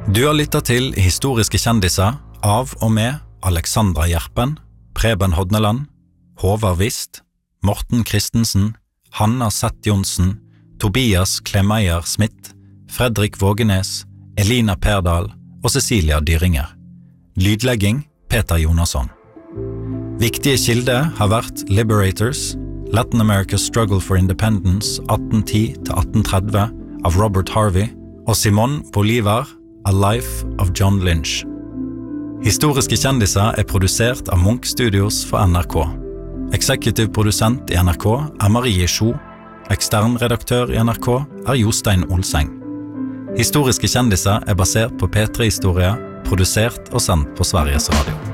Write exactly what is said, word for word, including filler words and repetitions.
Du har lyttet til Historiske kjendiser av og med Alexandra Gjerpen, Preben Hodneland, Håvard Vist, Morten Christensen, Hanna Sett Jonsen, Tobias Klemeier Smith, Fredrik Vågenes, Elina Perdal og Cecilia Dyringer. Lydlegging Peter Jonasson. Viktige kilder har vært Liberators, Latin America's Struggle for Independence atten ti til atten tretti av Robert Harvey og Simon Bolivar, A Life of John Lynch. Historiske kjendiser er produsert av Munch Studios for N R K. Executive produsent i N R K er Marie Sjo. Ekstern redaktør i N R K er Jostein Olseng. Historiske kjendiser er basert på P tre-historier, produsert og sendt på Sveriges Radio.